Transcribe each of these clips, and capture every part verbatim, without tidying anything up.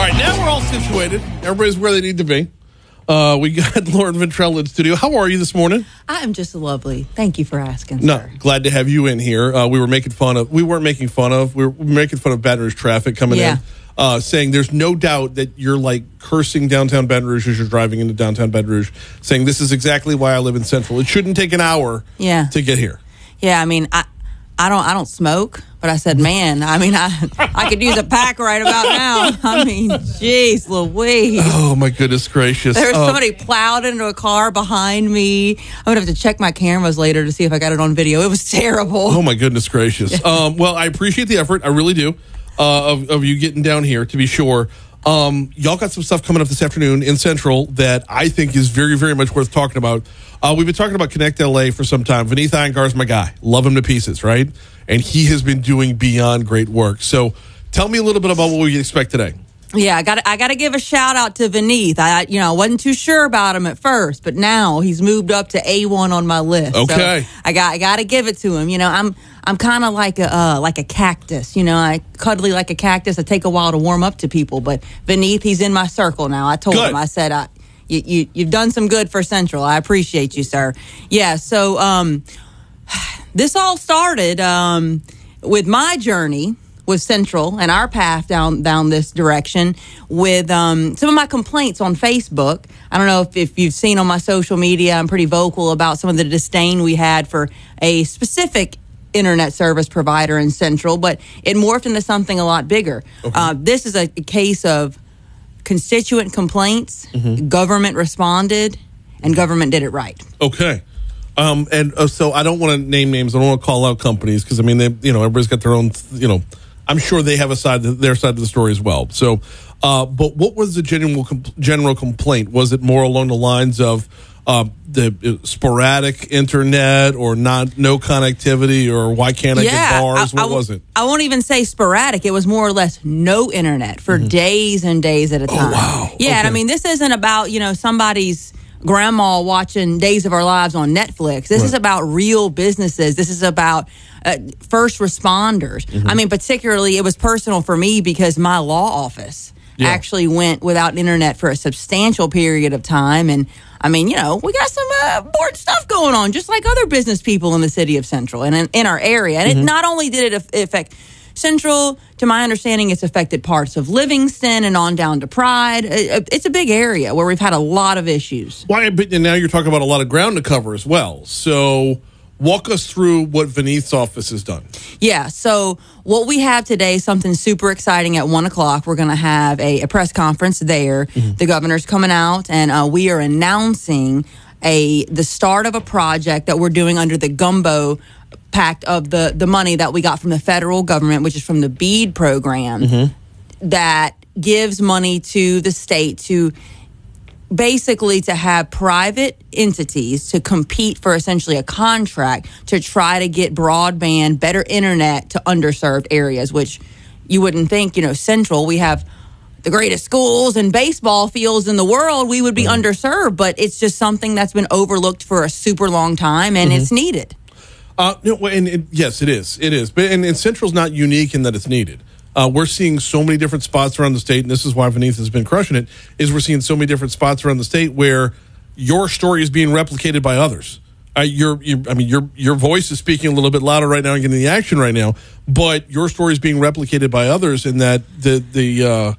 right, now we're all situated. Everybody's where they need to be. Uh, we got Lauren Ventrella in the studio. How are you this morning? I am just lovely. Thank you for asking, No, sir. glad to have you in here. Uh, we were making fun of, we weren't making fun of, we were making fun of Baton Rouge traffic coming Yeah. in, uh, saying there's no doubt that you're like cursing downtown Baton Rouge as you're driving into downtown Baton Rouge, saying this is exactly why I live in Central. It shouldn't take an hour Yeah. to get here. Yeah, I mean, I, I don't, I don't smoke, but I said, man, I mean, I, I could use a pack right about now. I mean, jeez, Louise. Oh, my goodness gracious. There was Uh, somebody plowed into a car behind me. I'm going to have to check my cameras later to see if I got it on video. It was terrible. Oh, my goodness gracious. um, well, I appreciate the effort. I really do, uh, of, of you getting down here, to be sure. Um, y'all got some stuff coming up this afternoon in Central that I think is very, very much worth talking about. Uh, we've been talking about Connect L A for some time. Vineeth Iyengar is my guy. Love him to pieces, right? And he has been doing beyond great work. So tell me a little bit about what we can expect today. Yeah, I got I got to give a shout out to Vineeth. I you know wasn't too sure about him at first, but now he's moved up to A one on my list. Okay. So I got I got to give it to him. You know, I'm I'm kind of like a uh, like a cactus. You know, I cuddly like a cactus. I take a while to warm up to people, but Vineeth, he's in my circle now. I told Good. him, I said, I, you, you you've done some good for Central. I appreciate you, sir. Yeah. So um, this all started um, with my journey with Central and our path down down this direction with um, some of my complaints on Facebook. I don't know if, if you've seen on my social media, I'm pretty vocal about some of the disdain we had for a specific internet service provider in Central, but it morphed into something a lot bigger. Okay. Uh, this is a case of constituent complaints, Mm-hmm. government responded, and government did it right. Okay. Um, and uh, so I don't want to name names. I don't want to call out companies because, I mean, they, you know, everybody's got their own, you know, I'm sure they have a side, their side of the story as well. So, uh, but what was the general general complaint? Was it more along the lines of uh, the sporadic internet or not no connectivity, or why can't I get bars? I, What I, was it? I won't even say sporadic. It was more or less no internet for mm-hmm. days and days at a time. Oh, wow. Yeah, Okay. and I mean, this isn't about, you know, somebody's grandma watching Days of Our Lives on Netflix. This Right. is about real businesses. This is about uh, first responders. Mm-hmm. I mean, particularly it was personal for me because my law office Yeah. actually went without internet for a substantial period of time. And I mean, you know, we got some uh, important stuff going on, just like other business people in the city of Central and in, in our area. And Mm-hmm. it not only did it aff- affect Central, to my understanding, it's affected parts of Livingston and on down to Pride. It- It's a big area where we've had a lot of issues. Why? But now you're talking about a lot of ground to cover as well. So walk us through what Vineeth's office has done. Yeah, so what we have today is something super exciting at one o'clock. We're going to have a, a press conference there. Mm-hmm. The governor's coming out, and uh, we are announcing a the start of a project that we're doing under the Gumbo Pact of the, the money that we got from the federal government, which is from the BEAD program, mm-hmm. that gives money to the state to basically to have private entities to compete for essentially a contract to try to get broadband, better internet to underserved areas, which you wouldn't think, you know, Central, we have the greatest schools and baseball fields in the world, we would be mm-hmm. underserved, but it's just something that's been overlooked for a super long time, and mm-hmm. it's needed. Uh, no, and it, yes, it is. It is. But and, and Central's not unique in that it's needed. Uh, we're seeing so many different spots around the state, and this is why Vineeth has been crushing it, is we're seeing so many different spots around the state where your story is being replicated by others. Uh, your, your, I mean, your your voice is speaking a little bit louder right now and getting the action right now, but your story is being replicated by others, and that the the uh,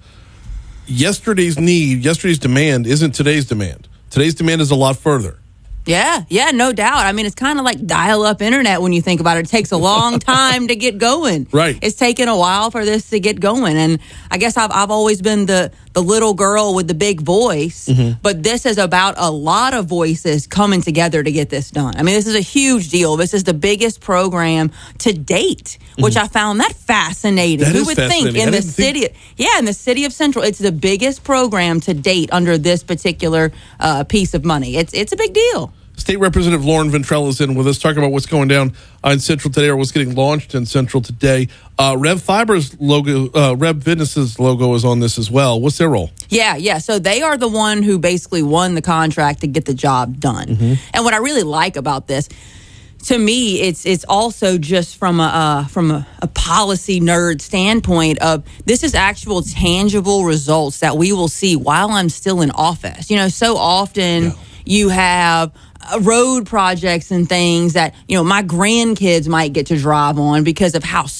yesterday's need, yesterday's demand isn't today's demand. Today's demand is a lot further. Yeah, yeah, no doubt. I mean, it's kind of like dial-up internet when you think about it. It takes a long time to get going. Right. It's taken a while for this to get going. And I guess I've I've always been the, the little girl with the big voice, mm-hmm. but this is about a lot of voices coming together to get this done. I mean, this is a huge deal. This is the biggest program to date, which mm-hmm. I found that fascinating. That Who is would fascinating. think in I the didn't city? think- Yeah, in the city of Central, it's the biggest program to date under this particular uh, piece of money. It's it's a big deal. State Representative Lauren Ventrella is in with us, talking about what's going down uh, in Central today, or what's getting launched in Central today. Uh, Rev Fiber's logo, uh, Rev Fitness's logo is on this as well. What's their role? Yeah, yeah. So they are the one who basically won the contract to get the job done. Mm-hmm. And what I really like about this, to me, it's it's also just from a uh, from a, a policy nerd standpoint of this is actual tangible results that we will see while I'm still in office. You know, so often yeah. you have road projects and things that, you know, my grandkids might get to drive on because of how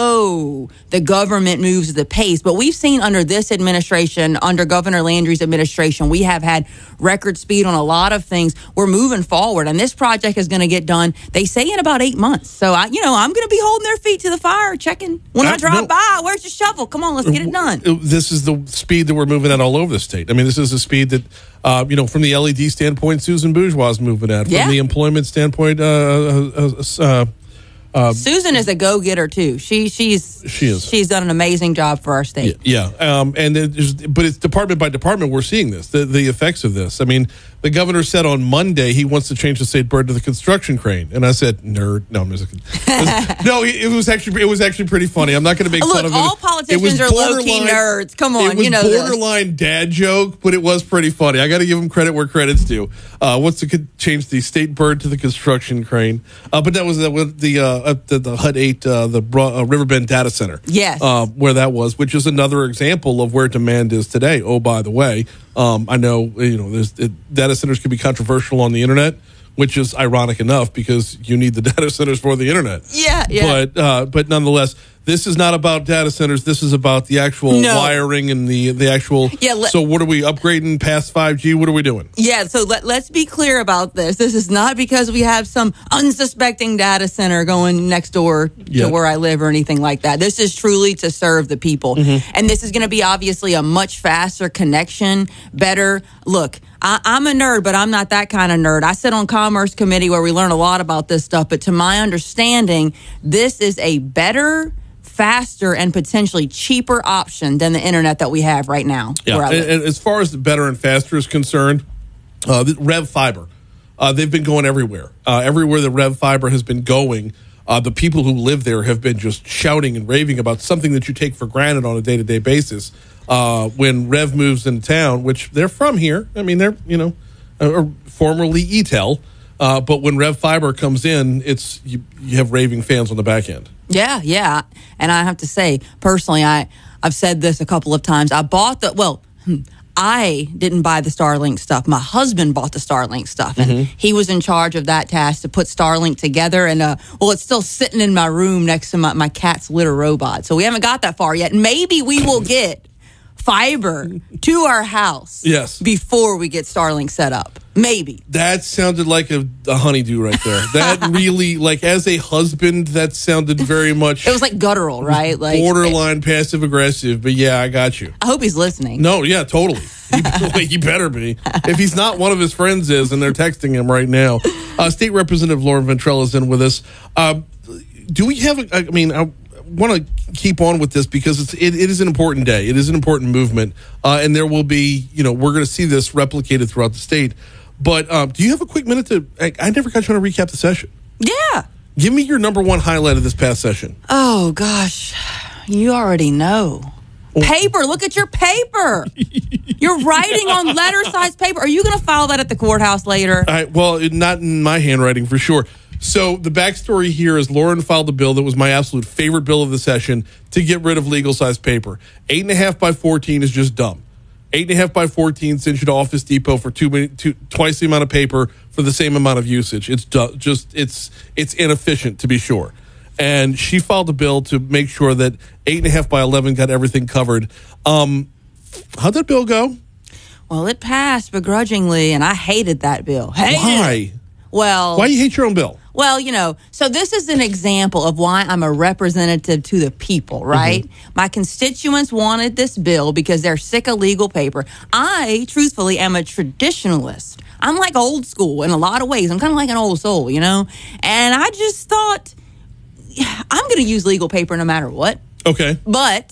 slow the government moves at the pace. But we've seen under this administration, under Governor Landry's administration, we have had record speed on a lot of things. We're moving forward, and this project is going to get done, they say, in about eight months. So, I, you know, I'm going to be holding their feet to the fire, checking when I, I drive no, by, where's your shovel? Come on, let's get it done. This is the speed that we're moving at all over the state. I mean, this is the speed that, uh, you know, from the L E D standpoint, Susan Bourgeois is moving at. From yeah. the employment standpoint, uh, uh, uh, uh, Susan is a go-getter too. She she's she is. She's done an amazing job for our state. Yeah, yeah. Um, and there's, but it's department by department we're seeing this, the the effects of this. I mean, the governor said on Monday he wants to change the state bird to the construction crane, and I said, "Nerd." No, I'm just kidding. No, it was actually it was actually pretty funny. I'm not going to make Look, fun of it. all politicians are low-key nerds. Come on, it was you know borderline this. dad joke, but it was pretty funny. I got to give him credit where credit's due. Uh, wants to change the state bird to the construction crane, uh, but that was uh, with the uh, the, the H U D eight, uh, the uh, Riverbend data center. Yes, uh, where that was, which is another example of where demand is today. Oh, by the way. Um, I know, you know, there's it, data centers can be controversial on the internet, which is ironic enough because you need the data centers for the internet. Yeah, yeah. But uh, but nonetheless, this is not about data centers. This is about the actual no. wiring and the the actual. Yeah. Le- so what are we upgrading past five G? What are we doing? Yeah. So let, let's be clear about this. This is not because we have some unsuspecting data center going next door yep. to where I live or anything like that. This is truly to serve the people. Mm-hmm. And this is going to be obviously a much faster connection, better. Look, I, I'm a nerd, but I'm not that kind of nerd. I sit on Commerce Committee where we learn a lot about this stuff. But to my understanding, this is a better, faster, and potentially cheaper option than the internet that we have right now. Yeah, and, and as far as the better and faster is concerned, uh, the Rev Fiber, uh, they've been going everywhere. Uh, everywhere that Rev Fiber has been going, uh, the people who live there have been just shouting and raving about something that you take for granted on a day-to-day basis. Uh, when Rev moves into town, which they're from here, I mean, they're, you know, uh, formerly E T E L, uh, but when Rev Fiber comes in, it's you, you have raving fans on the back end. Yeah, yeah. And I have to say, personally, I, I've said this a couple of times. I bought the, well, I didn't buy the Starlink stuff. My husband bought the Starlink stuff, and mm-hmm. he was in charge of that task to put Starlink together. And, uh, well, it's still sitting in my room next to my, my cat's litter robot. So we haven't got that far yet. Maybe we will get fiber to our house yes. before we get Starlink set up. Maybe. That sounded like a, a honeydew right there. That really, like, as a husband, that sounded very much... It was like guttural, right? Like borderline passive-aggressive, but yeah, I got you. I hope he's listening. No, yeah, totally. He, he better be. If he's not, one of his friends is, and they're texting him right now. Uh, State Representative Lauren Ventrella is in with us. Uh, do we have, a, I mean... I, want to keep on with this because it's, it, it is an important day. It is an important movement, uh, and there will be, you know, we're going to see this replicated throughout the state. But um, do you have a quick minute to? I, I never got you to recap the session. Yeah, give me your number one highlight of this past session. Oh gosh, you already know. Oh. Paper. Look at your paper. You're writing on letter-sized paper. Are you going to file that at the courthouse later? I, well, not in my handwriting for sure. So the backstory here is Lauren filed a bill that was my absolute favorite bill of the session to get rid of legal-sized paper. Eight and a half by fourteen is just dumb. Eight and a half by fourteen sends you to Office Depot for two, many, two twice the amount of paper for the same amount of usage. It's du- just it's it's inefficient to be sure. And she filed a bill to make sure that eight and a half by eleven got everything covered. Um, how'd that bill go? Well, it passed begrudgingly, and I hated that bill. Hated Why? It. Well, why you hate your own bill? Well, you know, so this is an example of why I'm a representative to the people, right? Mm-hmm. My constituents wanted this bill because they're sick of legal paper. I, truthfully, am a traditionalist. I'm like old school in a lot of ways. I'm kind of like an old soul, you know? And I just thought, I'm going to use legal paper no matter what. Okay. But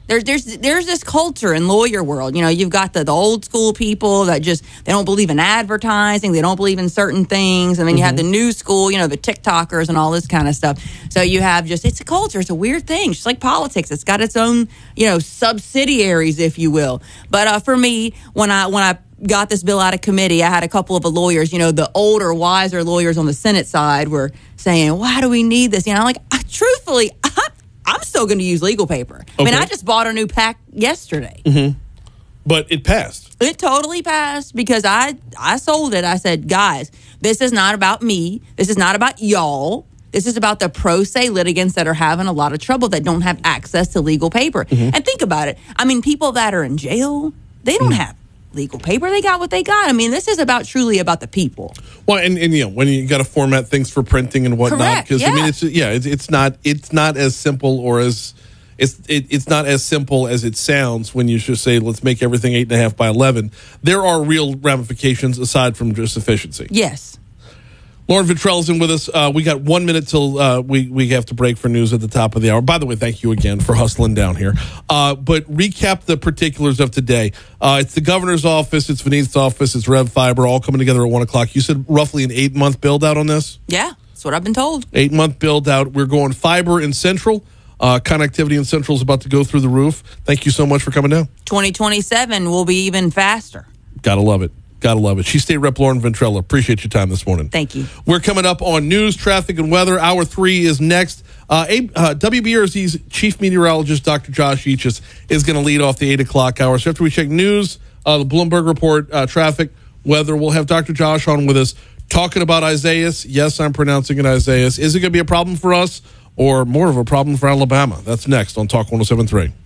There's there's there's this culture in lawyer world. You know, you've got the, the old school people that just they don't believe in advertising, they don't believe in certain things, and then you mm-hmm. have the new school, you know, the TikTokers and all this kind of stuff. So you have just it's a culture, it's a weird thing, just like politics. It's got its own, you know, subsidiaries, if you will. But uh, for me, when I when I got this bill out of committee, I had a couple of lawyers, you know, the older, wiser lawyers on the Senate side were saying, "Why do we need this?" You know, I'm like, I, truthfully, I I'm still going to use legal paper. Okay. I mean, I just bought a new pack yesterday. Mm-hmm. But it passed. It totally passed because I, I sold it. I said, guys, this is not about me. This is not about y'all. This is about the pro se litigants that are having a lot of trouble that don't have access to legal paper. Mm-hmm. And think about it. I mean, people that are in jail, they don't mm-hmm. have legal paper. They got what they got. I mean, this is about truly about the people. Well, and, and you know, when you got to format things for printing and whatnot, because yeah. I mean, it's yeah, it's, it's not it's not as simple or as it's it, it's not as simple as it sounds when you just say let's make everything eight and a half by eleven. There are real ramifications aside from just efficiency. Yes. Lauren Ventrell in with us. Uh, we got one minute till uh, we, we have to break for news at the top of the hour. By the way, thank you again for hustling down here. Uh, but recap the particulars of today. Uh, it's the governor's office, it's Vanith's office, it's Rev Fiber, all coming together at one o'clock. You said roughly an eight-month build-out on this? Yeah, that's what I've been told. Eight-month build-out. We're going fiber in Central. Uh, connectivity in Central is about to go through the roof. Thank you so much for coming down. twenty twenty-seven will be even faster. Gotta love it. Gotta love it. She's State Rep Lauren Ventrella. Appreciate your time this morning. Thank you. We're coming up on news, traffic, and weather. Hour three is next. Uh, a, uh, W B R Z's chief meteorologist, Doctor Josh Eaches, is going to lead off the eight o'clock hour. So after we check news, uh, the Bloomberg report, uh, traffic, weather, we'll have Doctor Josh on with us talking about Isaias. Yes, I'm pronouncing it Isaias. Is it going to be a problem for us or more of a problem for Alabama? That's next on Talk one oh seven point three.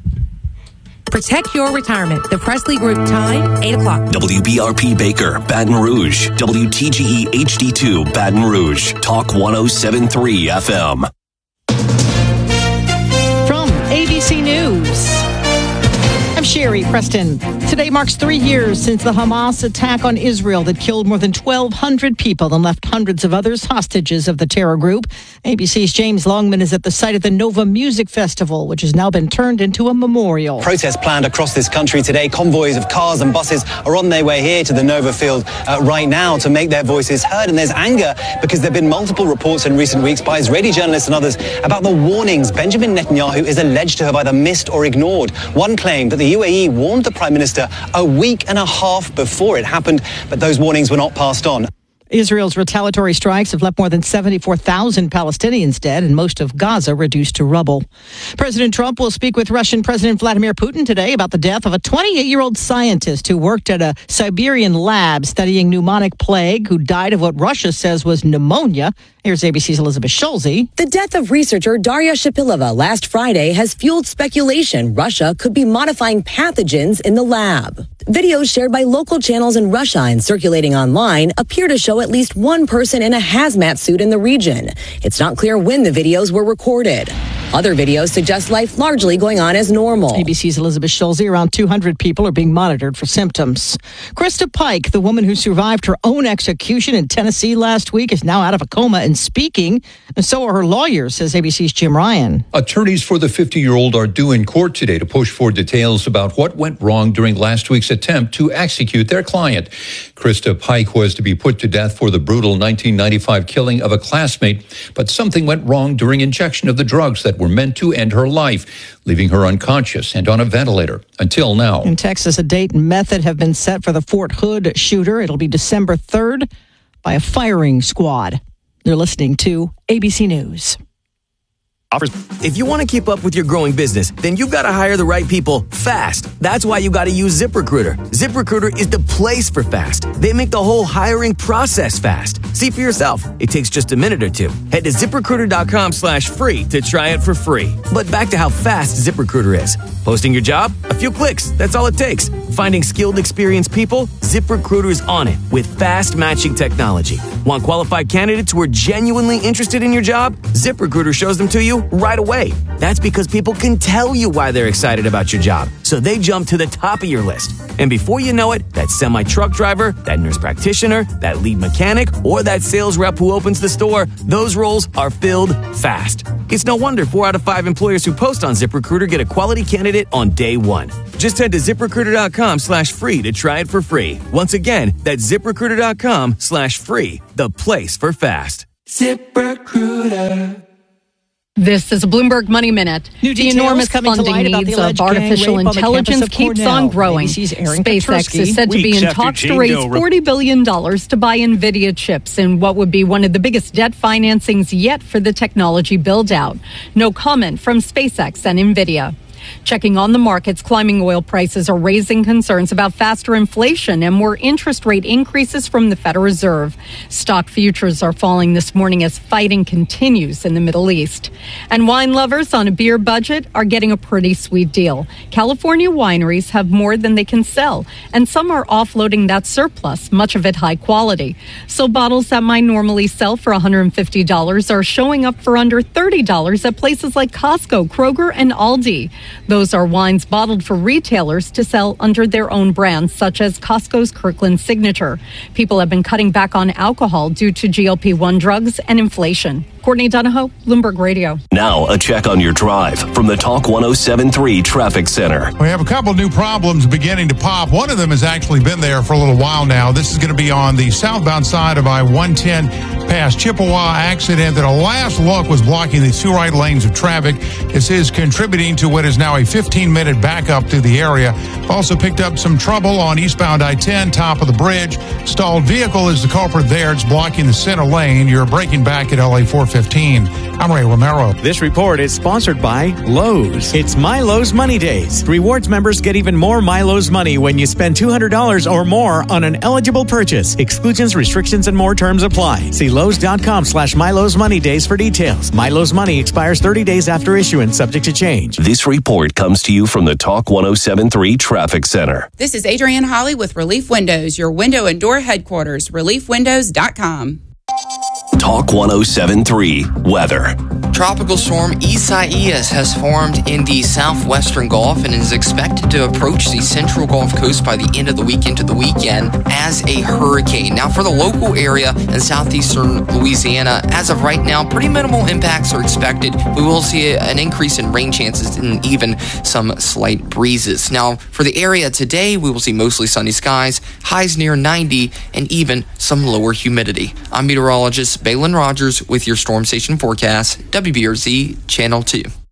Protect your retirement. The Presley Group time, eight o'clock. W B R P Baker, Baton Rouge. W T G E H D two, Baton Rouge. Talk one oh seven point three F M. From A B C News, I'm Sherry Preston. Today marks three years since the Hamas attack on Israel that killed more than twelve hundred people and left hundreds of others hostages of the terror group. A B C's James Longman is at the site of the Nova Music Festival, which has now been turned into a memorial. Protests planned across this country today. Convoys of cars and buses are on their way here to the Nova Field uh, right now to make their voices heard. And there's anger because there have been multiple reports in recent weeks by Israeli journalists and others about the warnings Benjamin Netanyahu is alleged to have either missed or ignored. One claimed that the U A E warned the Prime Minister a week and a half before it happened, but those warnings were not passed on. Israel's retaliatory strikes have left more than seventy-four thousand Palestinians dead and most of Gaza reduced to rubble. President Trump will speak with Russian President Vladimir Putin today about the death of a twenty-eight-year-old scientist who worked at a Siberian lab studying pneumonic plague, who died of what Russia says was pneumonia. Here's A B C's Elizabeth Schulze. The death of researcher Daria Shapilova last Friday has fueled speculation Russia could be modifying pathogens in the lab. Videos shared by local channels in Russia and circulating online appear to show at least one person in a hazmat suit in the region. It's not clear when the videos were recorded. Other videos suggest life largely going on as normal. A B C's Elizabeth Schulze. Around two hundred people are being monitored for symptoms. Krista Pike, the woman who survived her own execution in Tennessee last week, is now out of a coma and speaking. And so are her lawyers, says A B C's Jim Ryan. Attorneys for the fifty-year-old are due in court today to push for details about what went wrong during last week's attempt to execute their client. Krista Pike was to be put to death for the brutal nineteen ninety-five killing of a classmate, but something went wrong during injection of the drugs that were meant to end her life, leaving her unconscious and on a ventilator until now. In Texas, a date and method have been set for the Fort Hood shooter. It'll be December third by a firing squad. You're listening to A B C News. If you want to keep up with your growing business, then you've got to hire the right people fast. That's why you got to use ZipRecruiter. ZipRecruiter is the place for fast. They make the whole hiring process fast. See for yourself. It takes just a minute or two. Head to ZipRecruiter.com slash free to try it for free. But back to how fast ZipRecruiter is. Posting your job? A few clicks. That's all it takes. Finding skilled, experienced people? ZipRecruiter is on it with fast matching technology. Want qualified candidates who are genuinely interested in your job? ZipRecruiter shows them to you right away. That's because people can tell you why they're excited about your job, so they jump to the top of your list. And before you know it, that semi-truck driver, that nurse practitioner, that lead mechanic, or that sales rep who opens the store, those roles are filled fast. It's no wonder four out of five employers who post on ZipRecruiter get a quality candidate on day one. Just head to ZipRecruiter.com slash free to try it for free. Once again, that's ZipRecruiter.com slash free, the place for fast. ZipRecruiter. This is a Bloomberg Money Minute. New the enormous funding needs of artificial intelligence of keeps Cornell. on growing. SpaceX is said to be in talks to raise forty billion dollars to buy NVIDIA chips in what would be one of the biggest debt financings yet for the technology build-out. No comment from SpaceX and NVIDIA. Checking on the markets, climbing oil prices are raising concerns about faster inflation and more interest rate increases from the Federal Reserve. Stock futures are falling this morning as fighting continues in the Middle East. And wine lovers on a beer budget are getting a pretty sweet deal. California wineries have more than they can sell, and some are offloading that surplus, much of it high quality. So bottles that might normally sell for one hundred fifty dollars are showing up for under thirty dollars at places like Costco, Kroger, and Aldi. Those are wines bottled for retailers to sell under their own brands, such as Costco's Kirkland Signature. People have been cutting back on alcohol due to G L P one drugs and inflation. Courtney Donahoe, Bloomberg Radio. Now, a check on your drive from the Talk one oh seven point three Traffic Center. We have a couple new problems beginning to pop. One of them has actually been there for a little while now. This is going to be on the southbound side of I one ten past Chippewa. Accident that a last look was blocking the two right lanes of traffic. This is contributing to what is now a fifteen-minute backup through the area. Also picked up some trouble on eastbound I ten, top of the bridge. Stalled vehicle is the culprit there. It's blocking the center lane. You're braking back at L A four fifteen. I'm Ray Romero. This report is sponsored by Lowe's. It's MyLowe's Money Days. Rewards members get even more MyLowe's money when you spend two hundred dollars or more on an eligible purchase. Exclusions, restrictions, and more terms apply. See Lowe's.com slash MyLowe's Money Days for details. MyLowe's Money expires thirty days after issuance, subject to change. This report comes to you from the Talk one oh seven point three Traffic Center. This is Adrienne Holly with Relief Windows, your window and door headquarters, relief windows dot com. Talk one oh seven point three Weather. Tropical storm Isaias has formed in the southwestern Gulf and is expected to approach the central Gulf Coast by the end of the week into the weekend as a hurricane. Now, for the local area in southeastern Louisiana, as of right now, pretty minimal impacts are expected. We will see an increase in rain chances and even some slight breezes. Now, for the area today, we will see mostly sunny skies, highs near ninety, and even some lower humidity. I'm meteorologist Balin Rogers with your Storm Station forecast, W B R Z Channel two.